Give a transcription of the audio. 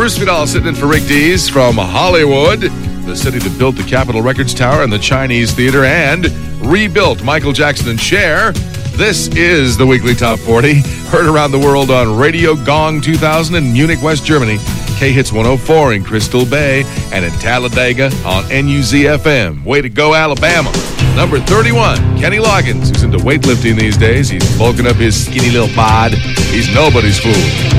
Bruce Vidal sitting in for Rick Dees from Hollywood, the city that built the Capitol Records Tower and the Chinese Theater and rebuilt Michael Jackson and Cher. This is the Weekly Top 40, heard around the world on Radio Gong 2000 in Munich, West Germany, K-Hits 104 in Crystal Bay, and in Talladega on NUZ-FM. Way to go, Alabama. Number 31, Kenny Loggins, who's into weightlifting these days. He's bulking up his skinny little bod. He's nobody's fool.